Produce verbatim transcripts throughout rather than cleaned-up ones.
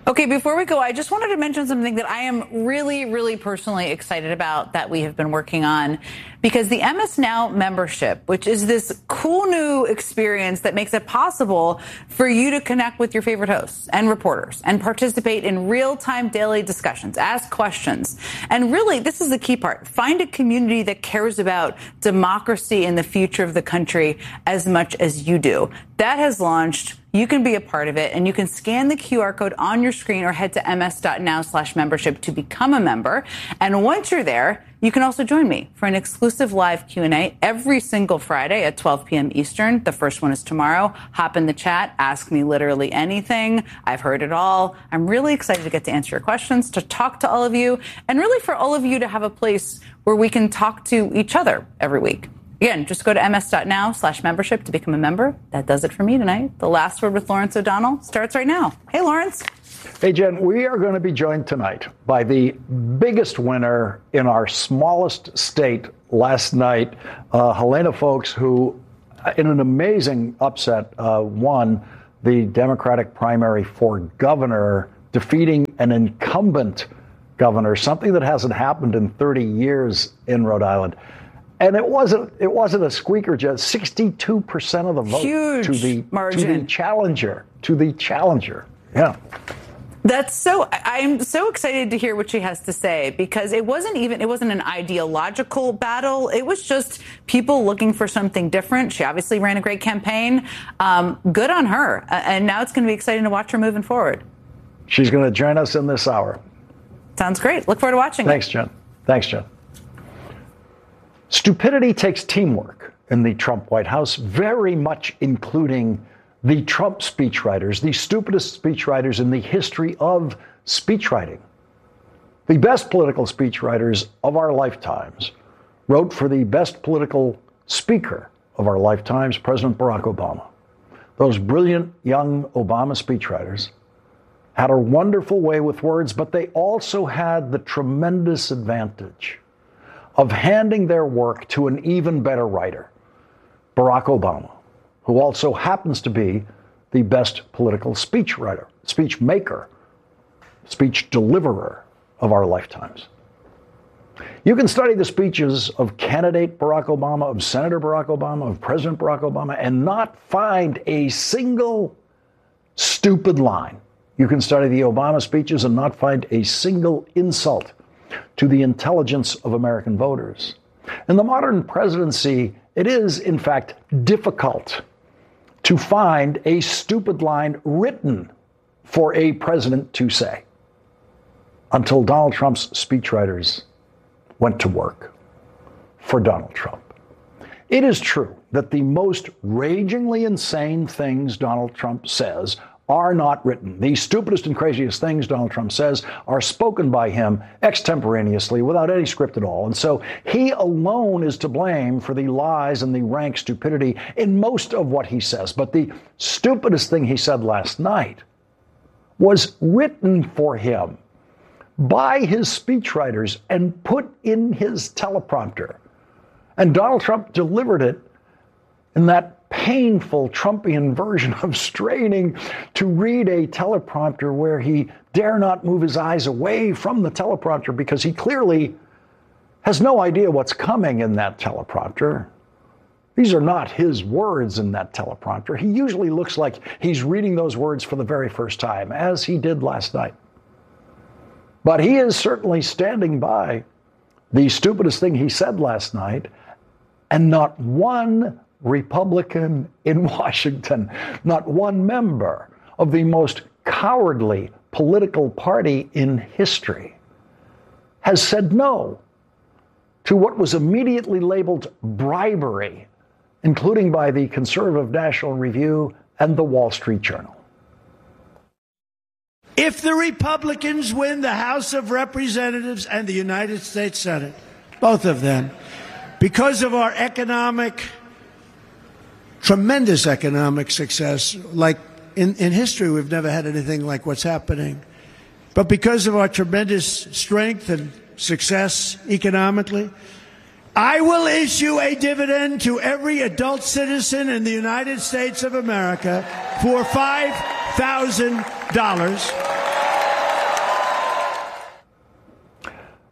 Okay, before we go, I just wanted to mention something that I am really, really personally excited about that we have been working on, because the M S Now membership, which is this cool new experience that makes it possible for you to connect with your favorite hosts and reporters and participate in real-time daily discussions, ask questions. And really, this is the key part. Find a community that cares about democracy and the future of the country as much as you do. That has launched. You can be a part of it, and you can scan the Q R code on your screen or head to ms.now slash membership to become a member. And once you're there, you can also join me for an exclusive live Q and A every single Friday at twelve p.m. Eastern. The first one is tomorrow. Hop in the chat. Ask me literally anything. I've heard it all. I'm really excited to get to answer your questions, to talk to all of you, and really for all of you to have a place where we can talk to each other every week. Again, just go to ms.now slash membership to become a member. That does it for me tonight. The Last Word with Lawrence O'Donnell starts right now. Hey, Lawrence. Hey, Jen, we are going to be joined tonight by the biggest winner in our smallest state last night, uh, Helena Foulkes, who, in an amazing upset, uh, won the Democratic primary for governor, defeating an incumbent governor, something that hasn't happened in thirty years in Rhode Island. And it wasn't it wasn't a squeaker, just sixty-two percent of the vote Huge to the margin. to the challenger, to the challenger. Yeah. That's so, I'm so excited to hear what she has to say, because it wasn't even, it wasn't an ideological battle. It was just people looking for something different. She obviously ran a great campaign. Um, good on her. Uh, and now it's going to be exciting to watch her moving forward. She's going to join us in this hour. Sounds great. Look forward to watching. Thanks, Jen. Thanks, Jen. Stupidity takes teamwork in the Trump White House, very much including the Trump speechwriters, the stupidest speechwriters in the history of speechwriting. The best political speechwriters of our lifetimes wrote for the best political speaker of our lifetimes, President Barack Obama. Those brilliant young Obama speechwriters had a wonderful way with words, but they also had the tremendous advantage of handing their work to an even better writer, Barack Obama, who also happens to be the best political speechwriter, speech maker, speech deliverer of our lifetimes. You can study the speeches of candidate Barack Obama, of Senator Barack Obama, of President Barack Obama, and not find a single stupid line. You can study the Obama speeches and not find a single insult to the intelligence of American voters. In the modern presidency, it is, in fact, difficult to find a stupid line written for a president to say, until Donald Trump's speechwriters went to work for Donald Trump. It is true that the most ragingly insane things Donald Trump says are not written. The stupidest and craziest things Donald Trump says are spoken by him extemporaneously without any script at all. And so he alone is to blame for the lies and the rank stupidity in most of what he says. But the stupidest thing he said last night was written for him by his speechwriters and put in his teleprompter. And Donald Trump delivered it in that painful Trumpian version of straining to read a teleprompter where he dare not move his eyes away from the teleprompter because he clearly has no idea what's coming in that teleprompter. These are not his words in that teleprompter. He usually looks like he's reading those words for the very first time, as he did last night. But he is certainly standing by the stupidest thing he said last night, and not one Republican in Washington, not one member of the most cowardly political party in history has said no to what was immediately labeled bribery, including by the Conservative National Review and the Wall Street Journal. If the Republicans win the House of Representatives and the United States Senate, both of them, because of our economic tremendous economic success, like in, in history, we've never had anything like what's happening. But because of our tremendous strength and success economically, I will issue a dividend to every adult citizen in the United States of America for five thousand dollars.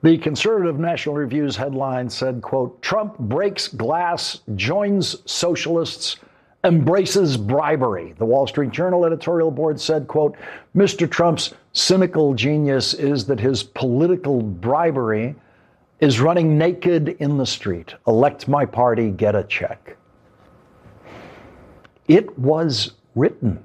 The conservative National Review's headline said, quote, Trump breaks glass, joins socialists, embraces bribery. The Wall Street Journal editorial board said, quote, Mister Trump's cynical genius is that his political bribery is running naked in the street. Elect my party, get a check. It was written.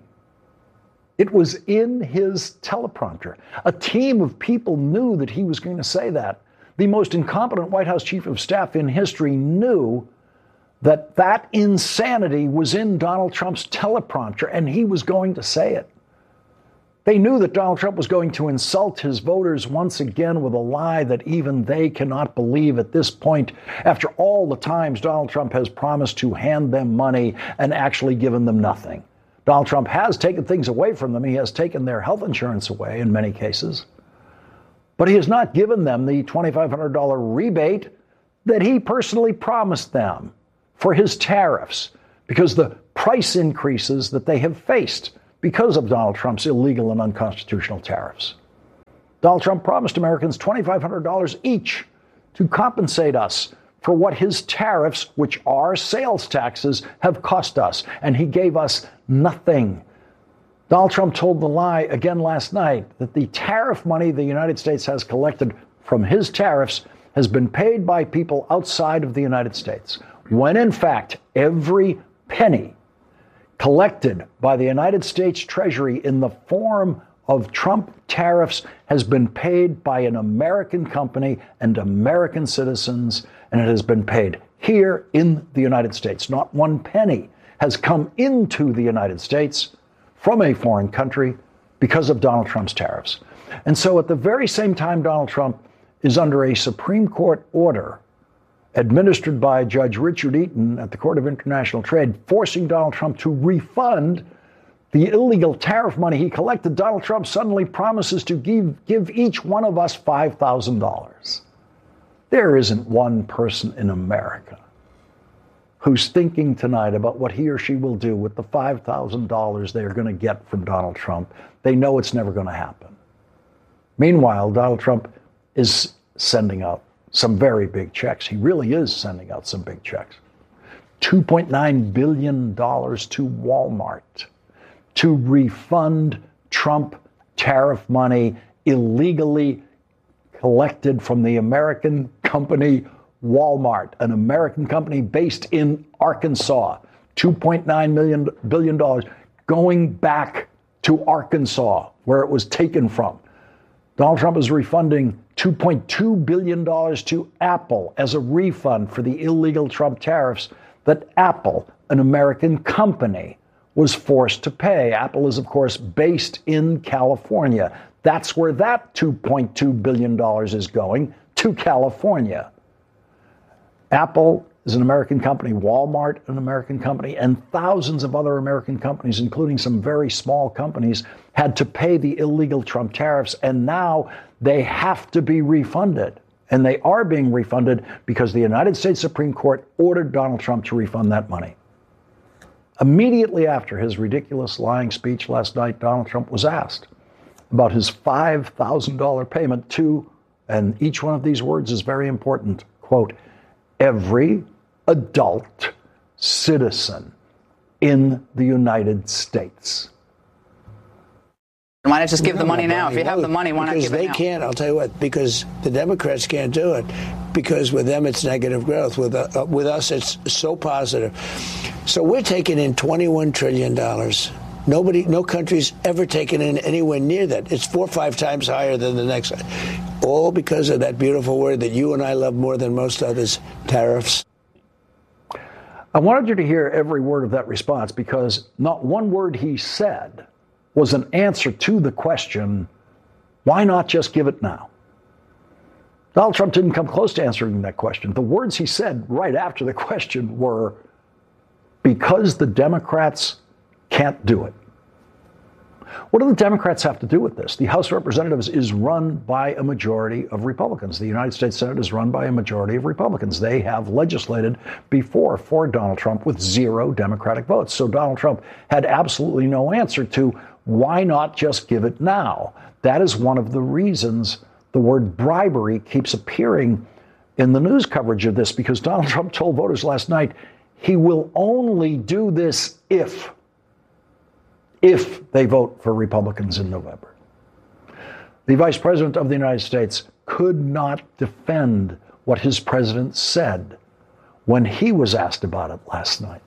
It was in his teleprompter. A team of people knew that he was going to say that. The most incompetent White House chief of staff in history knew that that insanity was in Donald Trump's teleprompter, and he was going to say it. They knew that Donald Trump was going to insult his voters once again with a lie that even they cannot believe at this point, after all the times Donald Trump has promised to hand them money and actually given them nothing. Donald Trump has taken things away from them. He has taken their health insurance away in many cases. But he has not given them the twenty-five hundred dollars rebate that he personally promised them for his tariffs, because the price increases that they have faced because of Donald Trump's illegal and unconstitutional tariffs. Donald Trump promised Americans twenty-five hundred dollars each to compensate us for what his tariffs, which are sales taxes, have cost us. And he gave us nothing. Donald Trump told the lie again last night that the tariff money the United States has collected from his tariffs has been paid by people outside of the United States, when in fact every penny collected by the United States Treasury in the form of Trump tariffs has been paid by an American company and American citizens, and it has been paid here in the United States. Not one penny has come into the United States from a foreign country because of Donald Trump's tariffs. And so at the very same time Donald Trump is under a Supreme Court order administered by Judge Richard Eaton at the Court of International Trade, forcing Donald Trump to refund the illegal tariff money he collected, Donald Trump suddenly promises to give, give each one of us five thousand dollars. There isn't one person in America who's thinking tonight about what he or she will do with the five thousand dollars they are going to get from Donald Trump. They know it's never going to happen. Meanwhile, Donald Trump is sending out some very big checks. He really is sending out some big checks. two point nine billion dollars to Walmart to refund Trump tariff money illegally collected from the American company Walmart, an American company based in Arkansas. two point nine billion dollars going back to Arkansas, where it was taken from. Donald Trump is refunding two point two billion dollars to Apple as a refund for the illegal Trump tariffs that Apple, an American company, was forced to pay. Apple is, of course, based in California. That's where that two point two billion dollars is going, to California. Apple is an American company, Walmart, an American company, and thousands of other American companies, including some very small companies, had to pay the illegal Trump tariffs, and now they have to be refunded. And they are being refunded because the United States Supreme Court ordered Donald Trump to refund that money. Immediately after his ridiculous lying speech last night, Donald Trump was asked about his five thousand dollars payment to, and each one of these words is very important, quote, every adult citizen in the United States. Why not just give the money now? If you have the money, why not give it now? Because they can't, I'll tell you what, because the Democrats can't do it. Because with them, it's negative growth. With uh, with us, it's so positive. So we're taking in twenty-one trillion dollars. Nobody, no country's ever taken in anywhere near that. It's four or five times higher than the next. All because of that beautiful word that you and I love more than most others, tariffs. I wanted you to hear every word of that response because not one word he said was an answer to the question, why not just give it now? Donald Trump didn't come close to answering that question. The words he said right after the question were, because the Democrats can't do it. What do the Democrats have to do with this? The House of Representatives is run by a majority of Republicans. The United States Senate is run by a majority of Republicans. They have legislated before for Donald Trump with zero Democratic votes. So Donald Trump had absolutely no answer to why not just give it now? That is one of the reasons the the word bribery keeps appearing in the news coverage of this because Donald Trump told voters last night he will only do this if, if they vote for Republicans in November. The Vice President of the United States could not defend what his president said when he was asked about it last night.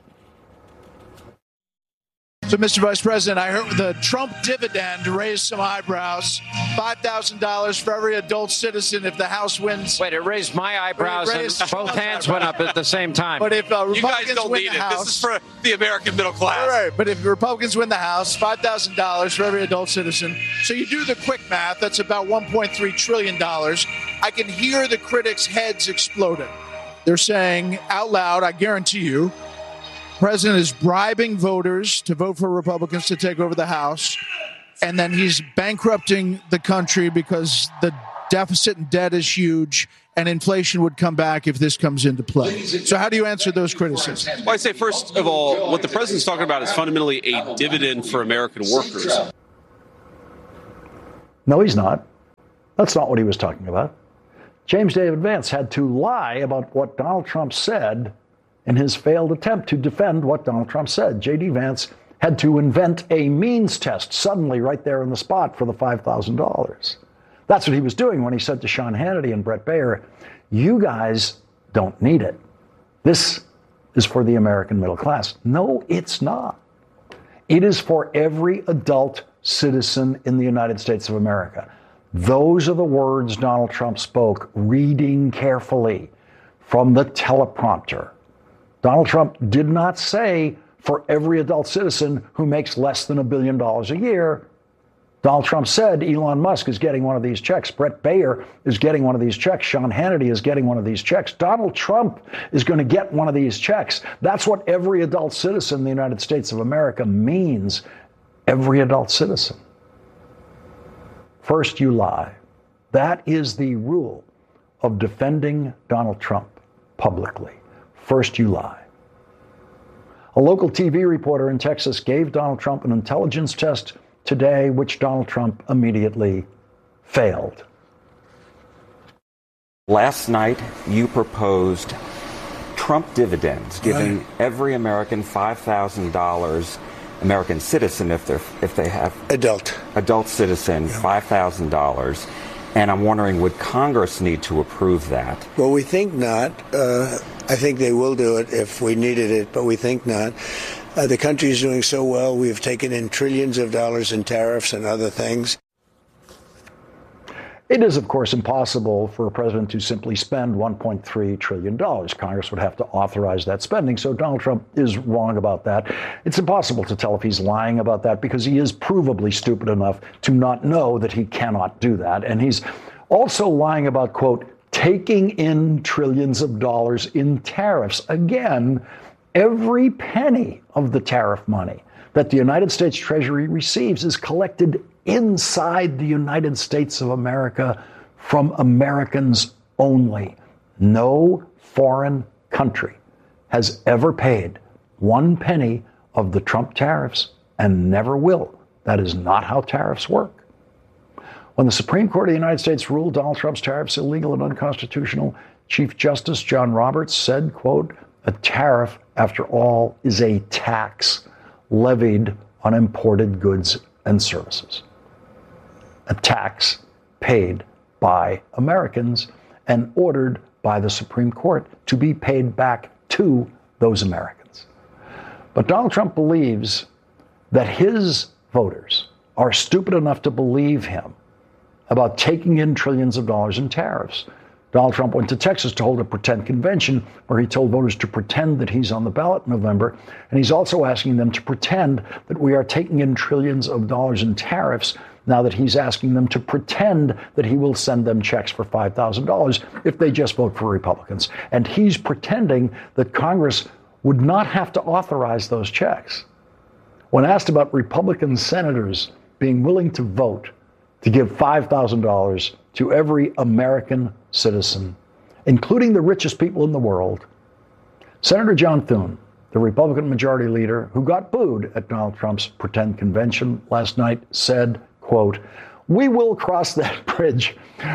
So, Mister Vice President, I heard the Trump dividend raised some eyebrows. five thousand dollars for every adult citizen if the House wins. Wait, it raised my eyebrows and both hands went up at the same time. But if uh, Republicans you guys don't win need the it. House, This is for the American middle class. All right, but if the Republicans win the House, five thousand dollars for every adult citizen. So you do the quick math, that's about one point three trillion dollars. I can hear the critics' heads exploding. They're saying out loud, I guarantee you, the president is bribing voters to vote for Republicans to take over the House, and then he's bankrupting the country because the deficit and debt is huge, and inflation would come back if this comes into play. So how do you answer those criticisms? Well, I'd say, first of all, what the president's talking about is fundamentally a dividend for American workers. No, he's not. That's not what he was talking about. James David Vance had to lie about what Donald Trump said in his failed attempt to defend what Donald Trump said. J D. Vance had to invent a means test suddenly right there in the spot for the five thousand dollars. That's what he was doing when he said to Sean Hannity and Bret Baier, you guys don't need it. This is for the American middle class. No, it's not. It is for every adult citizen in the United States of America. Those are the words Donald Trump spoke, reading carefully from the teleprompter. Donald Trump did not say for every adult citizen who makes less than a billion dollars a year. Donald Trump said Elon Musk is getting one of these checks. Bret Baier is getting one of these checks. Sean Hannity is getting one of these checks. Donald Trump is going to get one of these checks. That's what every adult citizen in the United States of America means. Every adult citizen. First, you lie. That is the rule of defending Donald Trump publicly. First, you lie. A local T V reporter in Texas gave Donald Trump an intelligence test today, which Donald Trump immediately failed. Last night, you proposed Trump dividends, giving right. every American five thousand dollars, American citizen, if they're if they have adult adult citizen, yeah. five thousand dollars. And I'm wondering, would Congress need to approve that? Well, we think not. Uh, I think they will do it if we needed it, but we think not. Uh, the country is doing so well. We've taken in trillions of dollars in tariffs and other things. It is, of course, impossible for a president to simply spend one point three trillion dollars. Congress would have to authorize that spending. So Donald Trump is wrong about that. It's impossible to tell if he's lying about that because he is provably stupid enough to not know that he cannot do that. And he's also lying about, quote, taking in trillions of dollars in tariffs. Again, every penny of the tariff money that the United States Treasury receives is collected inside the United States of America from Americans only. No foreign country has ever paid one penny of the Trump tariffs and never will. That is not how tariffs work. When the Supreme Court of the United States ruled Donald Trump's tariffs illegal and unconstitutional, Chief Justice John Roberts said, quote, a tariff, after all, is a tax levied on imported goods and services. A tax paid by Americans and ordered by the Supreme Court to be paid back to those Americans. But Donald Trump believes that his voters are stupid enough to believe him about taking in trillions of dollars in tariffs. Donald Trump went to Texas to hold a pretend convention where he told voters to pretend that he's on the ballot in November. And he's also asking them to pretend that we are taking in trillions of dollars in tariffs now that he's asking them to pretend that he will send them checks for five thousand dollars if they just vote for Republicans. And he's pretending that Congress would not have to authorize those checks. When asked about Republican senators being willing to vote to give five thousand dollars to every American citizen, including the richest people in the world, Senator John Thune, the Republican majority leader who got booed at Donald Trump's pretend convention last night, said, quote, we will cross that bridge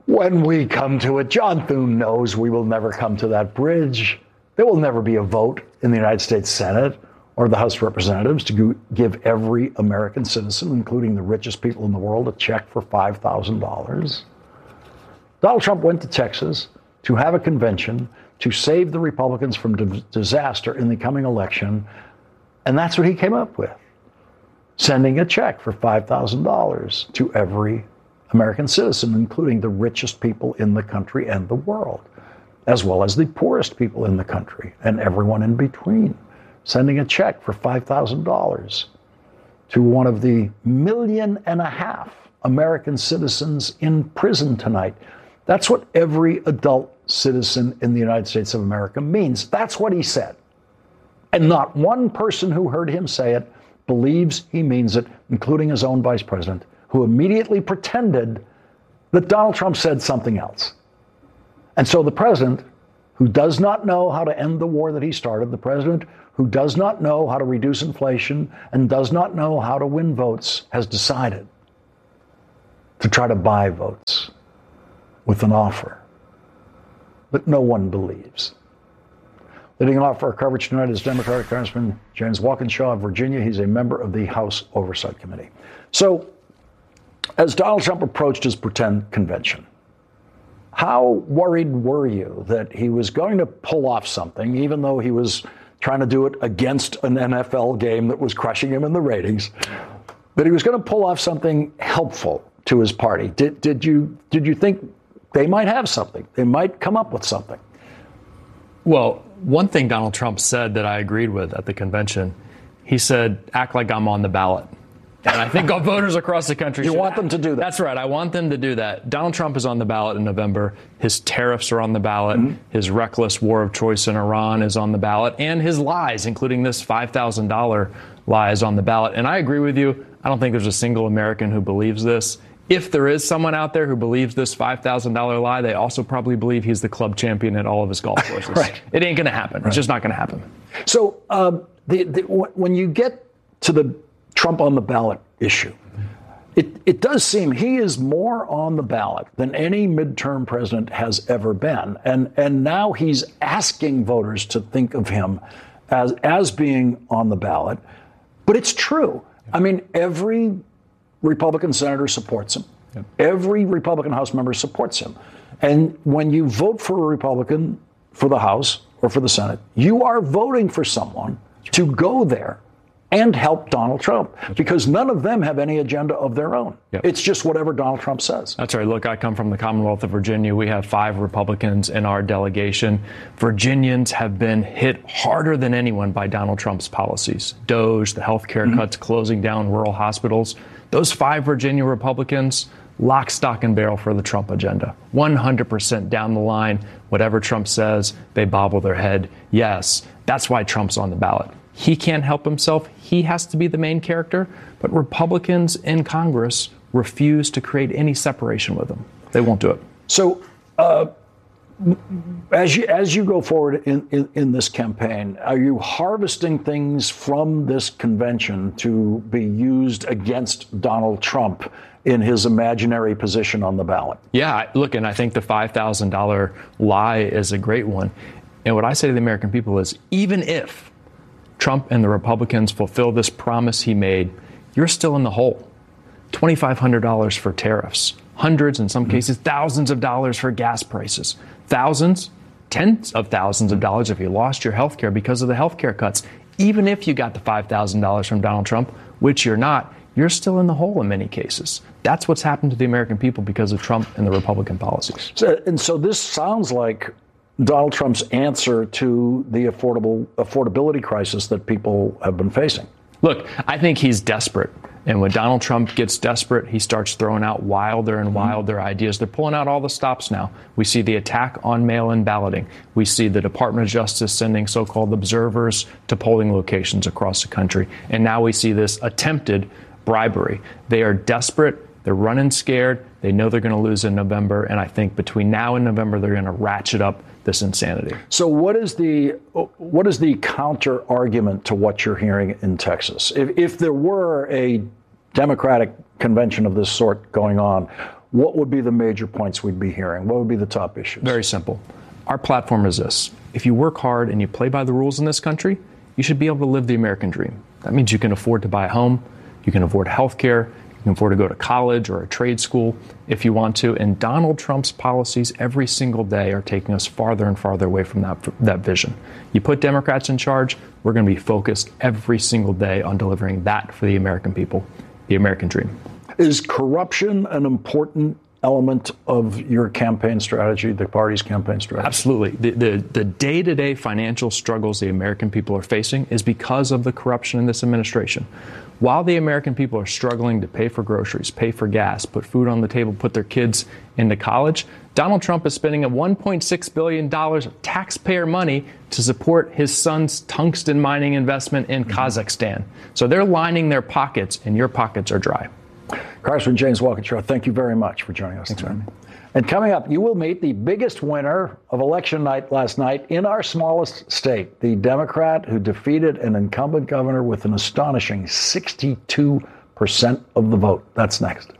when we come to it. John Thune knows we will never come to that bridge. There will never be a vote in the United States Senate or the House of Representatives to give every American citizen, including the richest people in the world, a check for five thousand dollars. Donald Trump went to Texas to have a convention to save the Republicans from d- disaster in the coming election, and that's what he came up with, sending a check for five thousand dollars to every American citizen, including the richest people in the country and the world, as well as the poorest people in the country and everyone in between, sending a check for five thousand dollars to one of the million and a half American citizens in prison tonight. That's what every adult citizen in the United States of America means. That's what he said. And not one person who heard him say it believes he means it, including his own vice president, who immediately pretended that Donald Trump said something else. And so the president, who does not know how to end the war that he started, the president who does not know how to reduce inflation and does not know how to win votes, has decided to try to buy votes with an offer that no one believes. Leading off our coverage tonight is Democratic Congressman James Walkinshaw of Virginia. He's a member of the House Oversight Committee. So, as Donald Trump approached his pretend convention, how worried were you that he was going to pull off something, even though he was trying to do it against an N F L game that was crushing him in the ratings, that he was going to pull off something helpful to his party? Did, did you did you think they might have something? They might come up with something? Well, one thing Donald Trump said that I agreed with at the convention, he said, act like I'm on the ballot. And I think all voters across the country You should want them to do that? That's right. I want them to do that. Donald Trump is on the ballot in November. His tariffs are on the ballot. Mm-hmm. His reckless war of choice in Iran is on the ballot. And his lies, including this five thousand dollars lie, is on the ballot. And I agree with you. I don't think there's a single American who believes this. If there is someone out there who believes this five thousand dollars lie, they also probably believe he's the club champion at all of his golf courses. Right. It ain't going to happen. Right. It's just not going to happen. So um, the, the, when you get to the Trump on the ballot issue, it, it does seem he is more on the ballot than any midterm president has ever been. And, and now he's asking voters to think of him as, as being on the ballot. But it's true. I mean, every Republican senator supports him. Yep. Every Republican House member supports him. And when you vote for a Republican for the House or for the Senate, you are voting for someone to go there and help Donald Trump, because none of them have any agenda of their own. Yep. It's just whatever Donald Trump says. That's right. Look, I come from the Commonwealth of Virginia. We have five Republicans in our delegation. Virginians have been hit harder than anyone by Donald Trump's policies. DOGE, the health care mm-hmm. cuts, closing down rural hospitals. Those five Virginia Republicans, lock, stock, and barrel for the Trump agenda. one hundred percent down the line, whatever Trump says, they bobble their head. Yes, that's why Trump's on the ballot. He can't help himself. He has to be the main character. But Republicans in Congress refuse to create any separation with him. They won't do it. So uh, as you as you go forward in, in, in this campaign, are you harvesting things from this convention to be used against Donald Trump in his imaginary position on the ballot? Yeah, look, and I think the five thousand dollars lie is a great one. And what I say to the American people is, even if Trump and the Republicans fulfill this promise he made, you're still in the hole. twenty-five hundred dollars for tariffs, hundreds, in some mm-hmm. cases, thousands of dollars for gas prices, thousands, tens of thousands of dollars if you lost your health care because of the health care cuts. Even if you got the five thousand dollars from Donald Trump, which you're not, you're still in the hole in many cases. That's what's happened to the American people because of Trump and the Republican policies. So, and so this sounds like Donald Trump's answer to the affordable affordability crisis that people have been facing. Look, I think he's desperate. And when Donald Trump gets desperate, he starts throwing out wilder and wilder mm-hmm. ideas. They're pulling out all the stops now. We see the attack on mail-in balloting. We see the Department of Justice sending so-called observers to polling locations across the country. And now we see this attempted bribery. They are desperate. They're running scared. They know they're going to lose in November. And I think between now and November, they're going to ratchet up this insanity. So what is the what is the counter argument to what you're hearing in Texas? If, if there were a Democratic convention of this sort going on, what would be the major points we'd be hearing? What would be the top issues? Very simple. Our platform is this. If you work hard and you play by the rules in this country, you should be able to live the American dream. That means you can afford to buy a home, you can afford health care, you can afford to go to college or a trade school if you want to. And Donald Trump's policies every single day are taking us farther and farther away from that, that vision. You put Democrats in charge, we're going to be focused every single day on delivering that for the American people, the American dream. Is corruption an important element of your campaign strategy, the party's campaign strategy? Absolutely. The, the, the day-to-day financial struggles the American people are facing is because of the corruption in this administration. While the American people are struggling to pay for groceries, pay for gas, put food on the table, put their kids into college, Donald Trump is spending a one point six billion dollars of taxpayer money to support his son's tungsten mining investment in mm-hmm. Kazakhstan. So they're lining their pockets, and your pockets are dry. Congressman James Walkinshaw, thank you very much for joining us Thanks, today. man. And coming up, you will meet the biggest winner of election night last night in our smallest state, the Democrat who defeated an incumbent governor with an astonishing sixty-two percent of the vote. That's next.